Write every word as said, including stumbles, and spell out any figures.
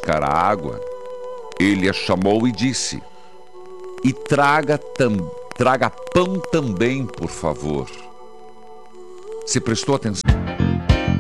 buscar a água, ele a chamou e disse: E traga, tam, traga pão também, por favor. Você prestou atenção?